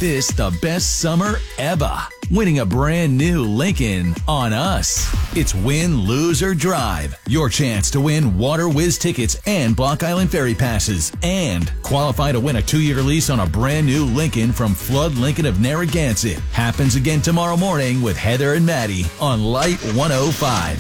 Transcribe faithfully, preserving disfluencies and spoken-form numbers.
this the best summer ever. Winning a brand new Lincoln on us. It's win, lose, or drive. Your chance to win Water Whiz tickets and Block Island Ferry passes. And qualify to win a two-year lease on a brand new Lincoln from Flood Lincoln of Narragansett. Happens again tomorrow morning with Heather and Maddie on Light one oh five.